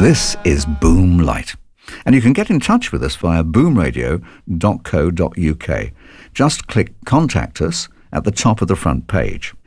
This is Boom Light, and you can get in touch with us via boomradio.co.uk. Just click Contact Us at the top of the front page.